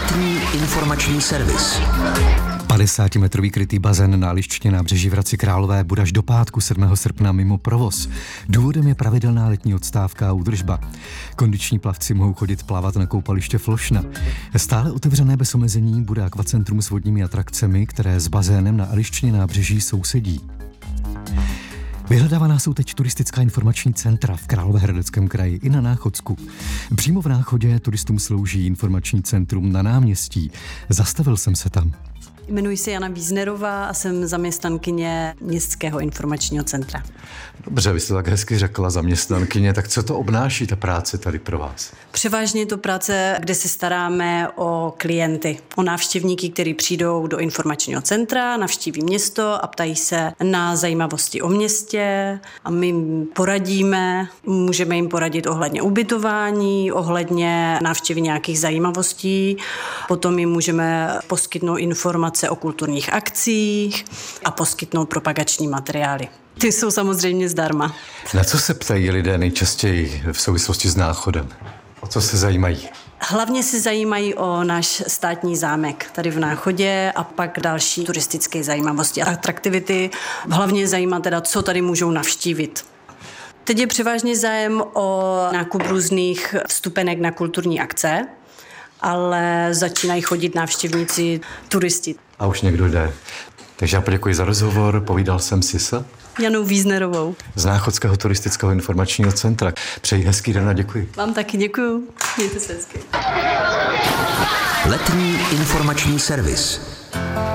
Letní informační servis. 50-metrový krytý bazén na Liščně nábřeží v Hradci Králové bude až do pátku 7. srpna mimo provoz. Důvodem je pravidelná letní odstávka a údržba. Kondiční plavci mohou chodit plavat na koupaliště Flošna. Stále otevřené bez omezení bude akvacentrum s vodními atrakcemi, které s bazénem na Liščně nábřeží sousedí. Vyhledávaná jsou teď turistická informační centra v Královéhradeckém kraji i na Náchodsku. Přímo v Náchodě turistům slouží informační centrum na náměstí. Zastavil jsem se tam. Jmenuji se Jana Víznerová a jsem zaměstnankyně Městského informačního centra. Dobře, vy jste tak hezky řekla zaměstnankyně, tak co to obnáší ta práce tady pro vás? Převážně je to práce, kde se staráme o klienty, o návštěvníky, kteří přijdou do informačního centra, navštíví město a ptají se na zajímavosti o městě a my jim poradíme, můžeme jim poradit ohledně ubytování, ohledně návštěvy nějakých zajímavostí, potom jim můžeme poskytnout informace o kulturních akcích a poskytnout propagační materiály. Ty jsou samozřejmě zdarma. Na co se ptají lidé nejčastěji v souvislosti s Náchodem? O co se zajímají? Hlavně se zajímají o náš státní zámek tady v Náchodě a pak další turistické zajímavosti a atraktivity. Hlavně zajímá teda, co tady můžou navštívit. Teď je převážně zájem o nákup různých vstupenek na kulturní akce, ale začínají chodit návštěvníci, turisti. A už někdo jde. Takže já poděkuji za rozhovor, povídal jsem si s Janou Víznerovou z Náchodského turistického informačního centra. Přeji hezký den a děkuji. Vám taky děkuju. Mějte se hezky. Letní informační servis.